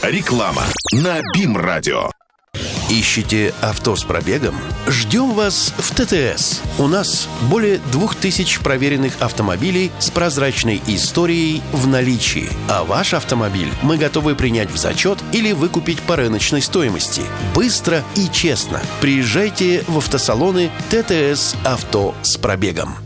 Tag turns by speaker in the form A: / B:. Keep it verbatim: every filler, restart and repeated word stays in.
A: Реклама на БИМ-радио.
B: Ищете авто с пробегом? Ждем вас в ТТС. У нас более двух тысяч проверенных автомобилей с прозрачной историей в наличии. А ваш автомобиль мы готовы принять в зачет или выкупить по рыночной стоимости. Быстро и честно. Приезжайте в автосалоны ТТС «Авто с пробегом».